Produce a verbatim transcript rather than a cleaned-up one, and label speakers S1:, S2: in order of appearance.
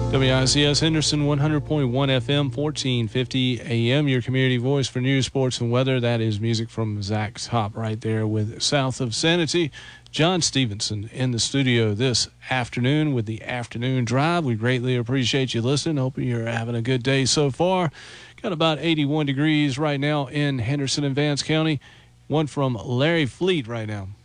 S1: W I C S Henderson one hundred point one F M, fourteen fifty A M, your community voice for news, sports, and weather. That is music from Zach Top right there with South of Sanity. John Stevenson in the studio this afternoon with the afternoon drive. We greatly appreciate you listening. Hope you're having a good day so far. Got about eighty-one degrees right now in Henderson and Vance County. One from Larry Fleet right now.